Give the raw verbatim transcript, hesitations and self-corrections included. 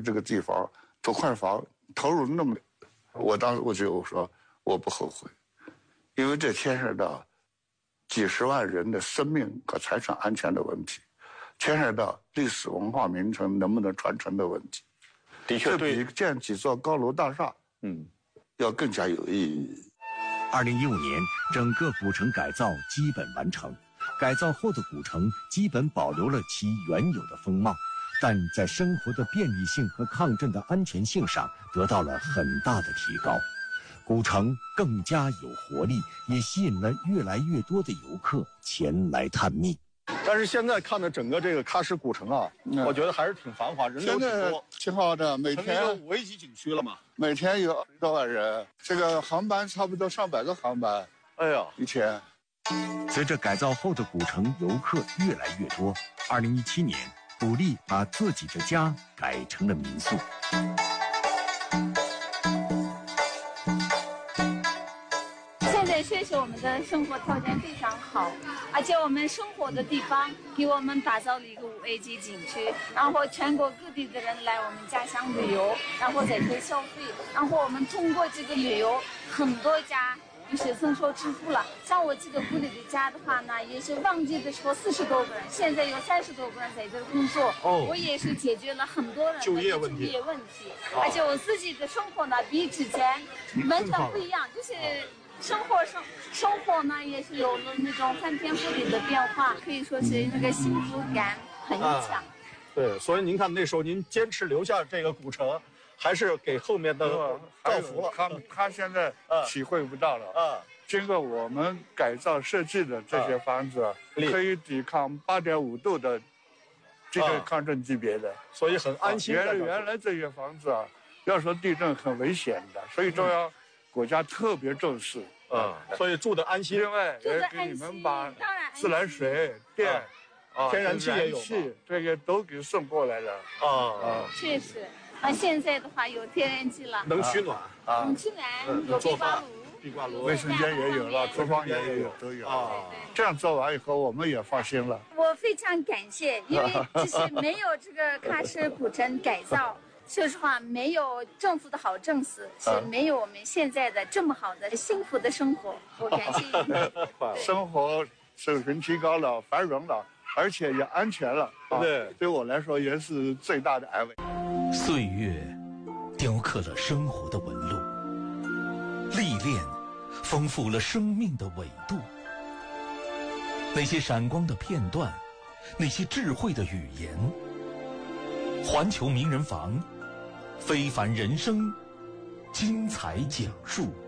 这个地方土块房投入那么，我当时我就说我不后悔，因为这牵涉到几十万人的生命和财产安全的问题，牵涉到历史文化名城能不能传承的问题。 的确， 这比建几座高楼大厦，嗯，要更加有意义。 二零一五年，整个古城改造基本完成。改造后的古城基本保留了其原有的风貌，但在生活的便利性和抗震的安全性上得到了很大的提高。古城更加有活力，也吸引了越来越多的游客前来探秘。 但是现在看的整个这个喀什古城啊，嗯、我觉得还是挺繁华，人流挺多， 挺好的。每天有五 A 级景区了嘛， 每天有二十多万人，这个航班差不多上百个航班， 哎呀， 一天。 随着改造后的古城游客越来越多，二零一七年，古力把自己的家改成了民宿。 现在确实我们的生活条件非常好，而且我们生活的地方给我们打造了一个五 A 级景区，然后全国各地的人来我们家乡旅游，然后在这消费，然后我们通过这个旅游，很多家就是增收致富了。像我这个古里的家的话呢，也是旺季的时候四十多个人，现在有三十多个人在这儿工作。哦，我也是解决了很多人的就业问题。 就业问题，而且我自己的生活呢，比之前完全不一样，就是生活生生活呢也是有了那种翻天覆地的变化，可以说是那个幸福感很强。啊、 对，所以您看那时候您坚持留下这个古城。还是给后面的造福了。 他他现在体会不到了。啊，经过我们改造设计的这些房子，可以抵抗八点五度的这个抗震级别的， 所以很安心。 原来原来这些房子啊，要说地震很危险的，所以中央国家特别重视。 啊，所以住的安心。 另外也给你们把自来水、电、 天然气也有， 这些都给送过来了。啊啊，确实。啊，现在的话有天然气了， 能取暖啊，能取暖，有壁挂炉， 壁挂炉， 卫生间也有了，厨房也有，都有啊。这样做完以后，我们也放心了。 我非常感谢，因为就是没有这个喀什古城改造，说实话，没有政府的好政策，是没有我们现在的这么好的幸福的生活。我感谢你。 生活水平提高了，繁荣了，而且也安全了。 对， 对我来说也是最大的安慰。 岁月雕刻了生活的纹路，历练丰富了生命的纬度。那些闪光的片段，那些智慧的语言，环球名人房，非凡人生，精彩讲述。